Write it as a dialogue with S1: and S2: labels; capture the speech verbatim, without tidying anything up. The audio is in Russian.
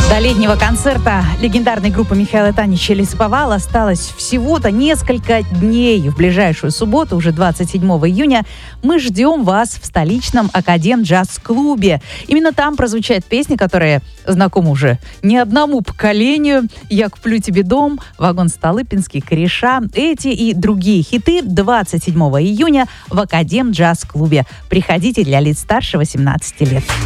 S1: До летнего концерта легендарной группы Михаила Танича «Лесоповал» осталось всего-то несколько дней. В ближайшую субботу, уже двадцать седьмого июня, мы ждем вас в столичном Академ-джаз-клубе. Именно там прозвучат песни, которые знакомы уже не одному поколению. «Я куплю тебе дом», «Вагон Столыпинский», «Кореша». Эти и другие хиты двадцать седьмого июня в Академ-джаз-клубе. Приходите, для лиц старше восемнадцати лет.